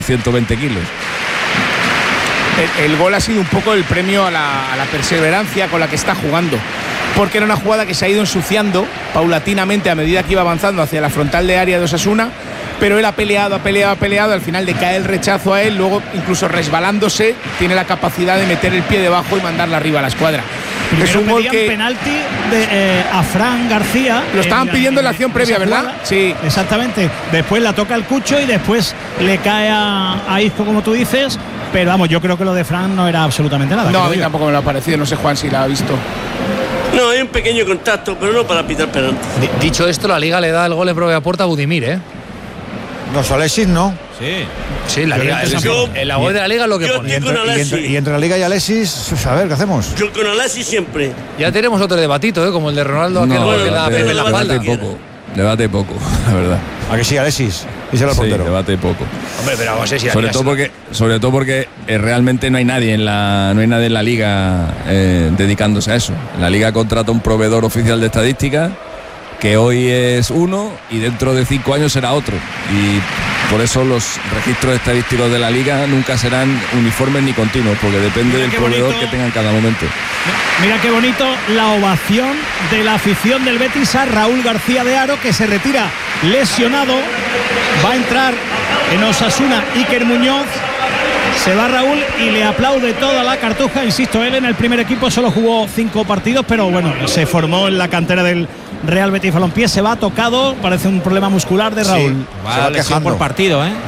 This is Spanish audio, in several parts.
120 kilos. El gol ha sido un poco el premio a la perseverancia con la que está jugando, porque era una jugada que se ha ido ensuciando paulatinamente a medida que iba avanzando hacia la frontal de área de Osasuna, pero él ha peleado, al final le cae el rechazo a él, luego incluso resbalándose tiene la capacidad de meter el pie debajo y mandarla arriba a la escuadra. Es un gol que penalti a Fran García. Lo estaban pidiendo en la acción previa, ¿verdad? Sí, exactamente. Después la toca el Cucho y después le cae a Isco, como tú dices. Pero vamos, yo creo que lo de Fran no era absolutamente nada. No, a mí tampoco me lo ha parecido. No sé, Juan, si la ha visto. No, hay un pequeño contacto, pero no para pitar penalti. Dicho esto, la Liga le da el gol en propia puerta a Budimir, ¿eh? Los Alexis, ¿no? Sí, la Liga. En la web de la Liga es lo que pone. Y entre la Liga y Alexis, a ver, ¿qué hacemos? Yo con Alexis siempre. Ya tenemos otro debatito, ¿eh? Como el de Ronaldo, aquel gol que da Pepe en la espalda. Debate poco, la verdad. ¿A que sí, Alexis? Díselo al portero. Debate poco. Hombre, pero vamos a ver si sobre todo porque realmente no hay nadie en la Liga dedicándose a eso. La Liga contrata un proveedor oficial de estadística que hoy es uno y dentro de 5 años será otro, y por eso los registros estadísticos de la Liga nunca serán uniformes ni continuos, porque depende del proveedor que tenga en cada momento. Mira qué bonito la ovación de la afición del Betis a Raúl García de Haro, que se retira lesionado. Va a entrar en Osasuna Iker Muñoz. Se va Raúl y le aplaude toda la cartuja. Insisto, él en el primer equipo solo jugó 5 partidos, pero bueno, se formó en la cantera del Real Betis Balompié. Se va tocado, parece un problema muscular de Raúl. Sí, se va quejando por partido, ¿eh?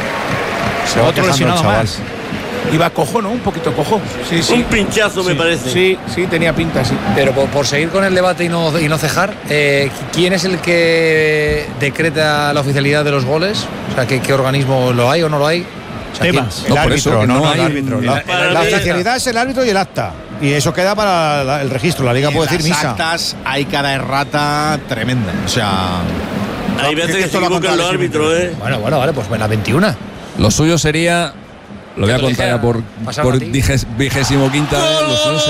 Se va otro lesionado más. Iba cojo, ¿no? Un poquito cojo. Sí. Un pinchazo, me parece. Sí, tenía pinta, sí. Pero por seguir con el debate y no cejar, ¿quién es el que decreta la oficialidad de los goles? O sea, ¿qué organismo lo hay o no lo hay? O sea, Tebas. El árbitro, el árbitro. La Liga. oficialidad es el árbitro y el acta. Y eso queda para el registro. La Liga puede decir misa. Actas hay cada errata tremenda. O sea, Hay veces que se equivocan los árbitros, ¿eh? Bueno, vale, pues la 21. Lo suyo sería, lo voy a contar ya por 25ª vez, lo suyo